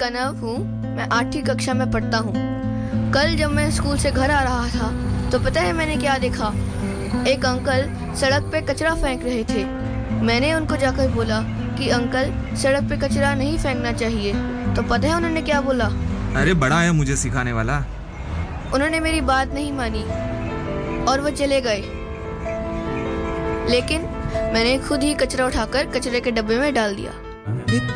का नाम हूँ। मैं 8वीं कक्षा में पढ़ता हूँ। कल जब मैं स्कूल से घर आ रहा था तो पता है मैंने क्या देखा? एक अंकल सड़क पे कचरा फेंक रहे थे। मैंने उनको जाकर बोला कि अंकल, सड़क पे कचरा नहीं फेंकना चाहिए। तो पता है उन्होंने क्या बोला? अरे बड़ा है मुझे सिखाने वाला। उन्होंने मेरी बात नहीं मानी और वो चले गए। लेकिन मैंने खुद ही कचरा उठाकर कचरे के डब्बे में डाल दिया।